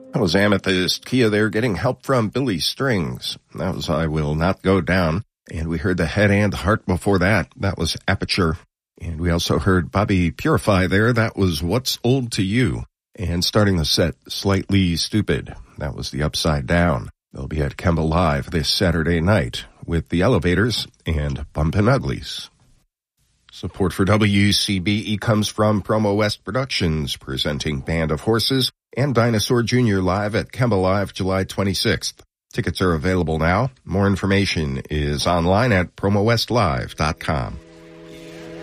That was Amethyst Kia there getting help from Billy Strings. That was I Will Not Go Down. And we heard The Head and Heart before that. That was Aperture. And we also heard Bobby Purify there. That was What's Old to You. And starting the set, Slightly Stupid. That was The Upside Down. They'll be at Kemba Live this Saturday night with The Elevators and Bumpin' Uglies. Support for WCBE comes from Promo West Productions, presenting Band of Horses and Dinosaur Jr. Live at Kemba Live July 26th. Tickets are available now. More information is online at promowestlive.com.